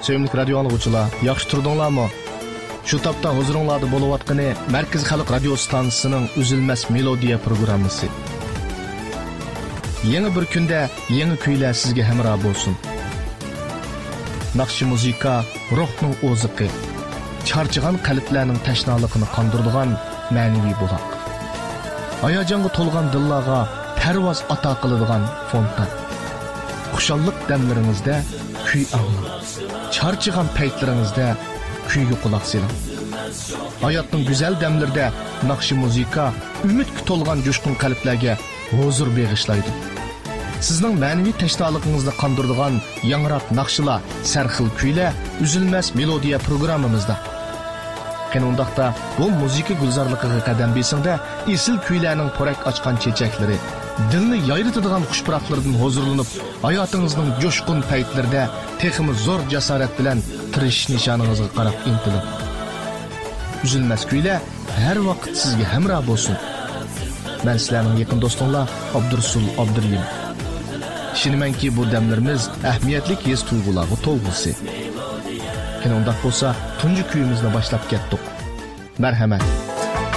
Sevimli radio anlıqçılar, yaxşı turdunlarmı? Şu tapda huzuringlarda bo'layotgani Markaz Xalq radio stansiyasining Üzülmez Melodiya programmasi. Yeni bir kunda yeni kuylar sizga hamroh bo'lsin. Naqshi muzika ruhning o'ziqi, charchagan qalblarning tashnaligini qondiradigan ma'naviy buloq. Hayajonga to'lgan dillarga parvoz ato qiladigan fontan. Xushallik damlaringizda kuy anglang. Charchagan paytlaringizda kuyga quloq soling. Hayotning go'zal damlarida naqshi muzika umidga to'lgan jo'shqin qalblarga huzur bag'ishlaydi. Sizning ma'naviy tashnoligingizni qondiradigan yangroq naqshlar, sarxil kuylar Üzülmez Melodiya programmamizda. Qanundaqda bu muzika gulzorligiga qadam besingda esil kuylarning porak ochgan chechaklari, dilni yayritadigan xushpuroqlardan huzurlanib, hayotingizning jo'shqin paytlarida texmi zo'r jasorat bilan tirishish nishoningizga qarab intilib. Üzülmez kuylar har vaqt sizga hamroh bo'lsin. Men sizlarning yaqin do'stinglar Abdursul Abduriyim. Ishonamanki bu damlarimiz ahamiyatli his tuyg'ularga to'lg'isi. Undaq bo'lsa, tunji kuyimizni boshlab ketdik. Marhamat.